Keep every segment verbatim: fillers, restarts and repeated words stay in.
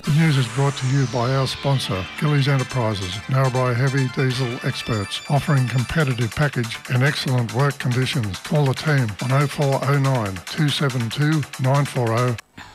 The news is brought to you by our sponsor, Gillies Enterprises, Narrabri heavy diesel experts, offering competitive package and excellent work conditions. Call the team on oh four oh nine, two seven two, nine four oh.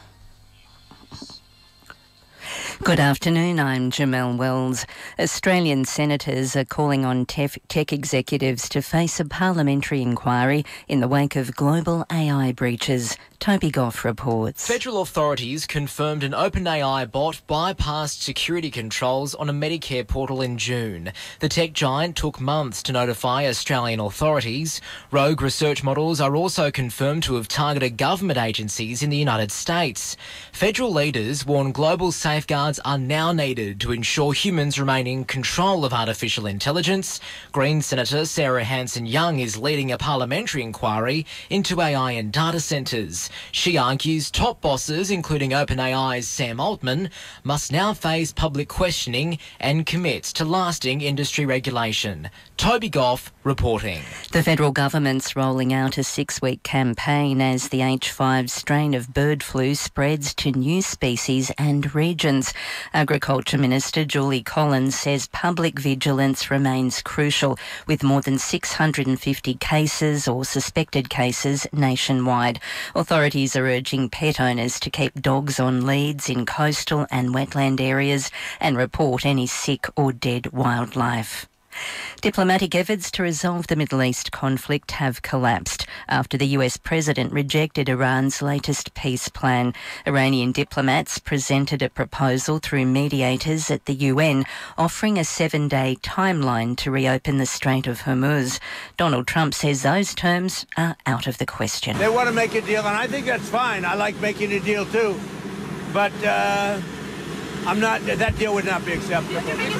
Good afternoon, I'm Jamelle Wells. Australian senators are calling on tech, tech executives to face a parliamentary inquiry in the wake of global A I breaches. Toby Goff reports. Federal authorities confirmed an OpenAI bot bypassed security controls on a Medicare portal in June. The tech giant took months to notify Australian authorities. Rogue research models are also confirmed to have targeted government agencies in the United States. Federal leaders warn global safeguards are now needed to ensure humans remain in control of artificial intelligence. Green Senator Sarah Hanson-Young is leading a parliamentary inquiry into A I and data centres. She argues top bosses, including OpenAI's Sam Altman, must now face public questioning and commit to lasting industry regulation. Toby Goff reporting. The federal government's rolling out a six-week campaign as the H five strain of bird flu spreads to new species and regions. Agriculture Minister Julie Collins says public vigilance remains crucial, with more than six hundred fifty cases or suspected cases nationwide. Authorities are urging pet owners to keep dogs on leads in coastal and wetland areas and report any sick or dead wildlife. Diplomatic efforts to resolve the Middle East conflict have collapsed after the U S president rejected Iran's latest peace plan. Iranian diplomats presented a proposal through mediators at the U N offering a seven-day timeline to reopen the Strait of Hormuz. Donald Trump says those terms are out of the question. They want to make a deal, and I think that's fine. I like making a deal too. But uh, I'm not. That deal would not be acceptable.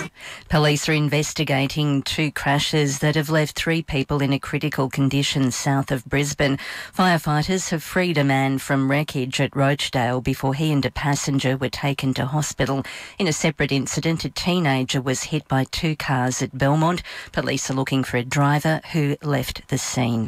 Police are investigating two crashes that have left three people in a critical condition south of Brisbane. Firefighters have freed a man from wreckage at Rochdale before he and a passenger were taken to hospital. In a separate incident, a teenager was hit by two cars at Belmont. Police are looking for a driver who left the scene.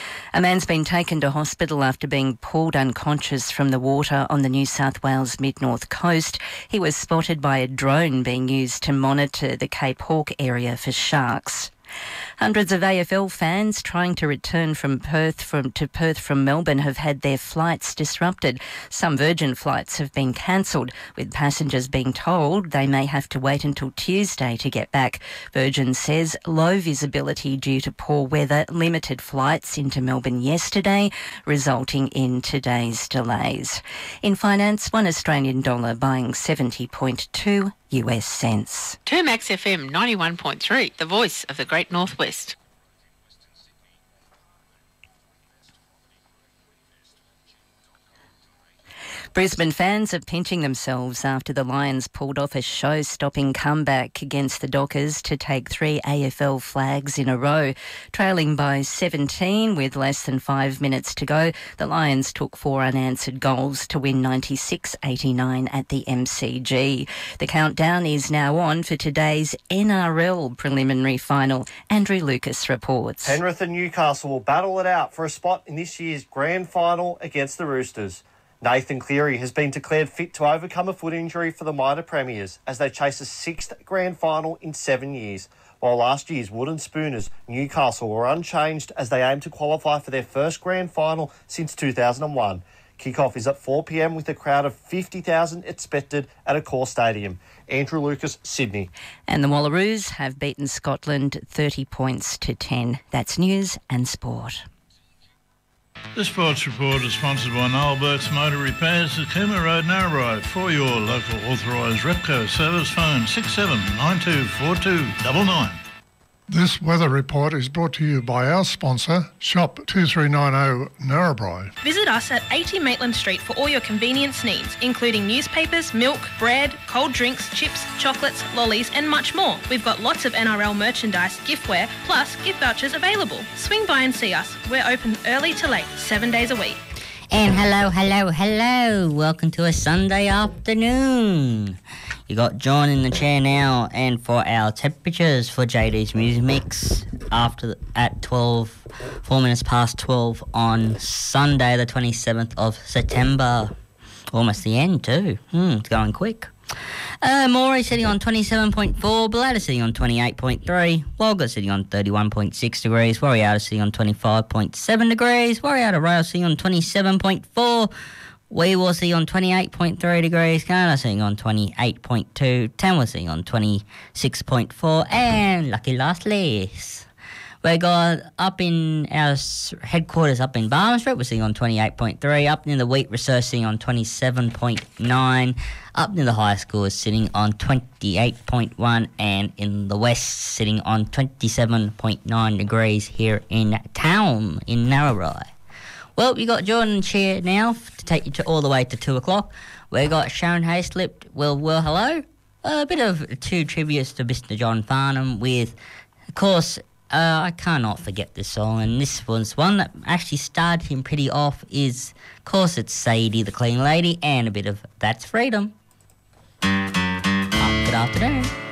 A man's been taken to hospital after being pulled unconscious from the water on the New South Wales mid-north coast. He was spotted by a drone being used to monitor the Cape Hawke area for sharks. Hundreds of A F L fans trying to return from Perth from to Perth from Melbourne have had their flights disrupted. Some Virgin flights have been cancelled, with passengers being told they may have to wait until Tuesday to get back. Virgin says low visibility due to poor weather limited flights into Melbourne yesterday, resulting in today's delays. In finance, one Australian dollar buying seventy point two U S cents. Termax F M ninety-one point three, the voice of the Great Northwest. Brisbane fans are pinching themselves after the Lions pulled off a show-stopping comeback against the Dockers to take three A F L flags in a row. Trailing by seventeen with less than five minutes to go, the Lions took four unanswered goals to win ninety-six eighty-nine at the M C G. The countdown is now on for today's N R L preliminary final. Andrew Lucas reports. Penrith and Newcastle will battle it out for a spot in this year's grand final against the Roosters. Nathan Cleary has been declared fit to overcome a foot injury for the minor premiers as they chase a sixth grand final in seven years, while last year's Wooden Spooners, Newcastle, were unchanged as they aim to qualify for their first grand final since two thousand one. Kick-off is at four p m with a crowd of fifty thousand expected at Accor Stadium. Andrew Lucas, Sydney. And the Wallaroos have beaten Scotland thirty points to ten. That's news and sport. The Sports Report is sponsored by Noel Burke's Motor Repairs at Cooma Road, Narrabri. For your local authorised Repco service, phone six seven nine two four two nine nine. This weather report is brought to you by our sponsor, Shop two three nine zero Narrabri. Visit us at eighty Maitland Street for all your convenience needs, including newspapers, milk, bread, cold drinks, chips, chocolates, lollies and much more. We've got lots of N R L merchandise, giftware, plus gift vouchers available. Swing by and see us. We're open early to late, seven days a week. And hello, hello, hello. Welcome to a Sunday afternoon. You got John in the chair now, and for our temperatures for J D's Music Mix after the, at twelve, four minutes past twelve on Sunday, the twenty-seventh of September. Almost the end too. Hmm, it's going quick. Uh, Moree sitting on twenty-seven point four, Ballada sitting on twenty-eight point three, Walgett sitting on thirty-one point six degrees, Warriata sitting on twenty-five point seven degrees, Warriata Rail sitting on twenty-seven point four, Weewar sitting on twenty-eight point three degrees, Ghana sitting on twenty-eight point two, Tamworth sitting on twenty-six point four, and lucky last place. We got up in our headquarters up in Barham Street, we're sitting on twenty-eight point three. Up near the Wheat Research sitting on twenty-seven point nine. Up near the high school is sitting on twenty-eight point one. And in the west sitting on twenty-seven point nine degrees here in town in Narrabri. Well, we got Jordan Chair now to take you to all the way to two o'clock. We got Sharon Hayslip, well, well, hello. A bit of two tributes to Mister John Farnham with, of course, Uh, I cannot forget this song, and this was one that actually started him pretty off is, of course, it's Sadie the Clean Lady and a bit of That's Freedom. Oh, good afternoon.